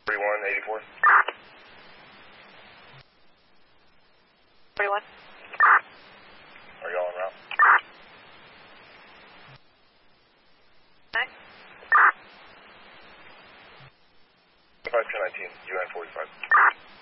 4184. 41. Are you all en route? 9. 5219, UN 45.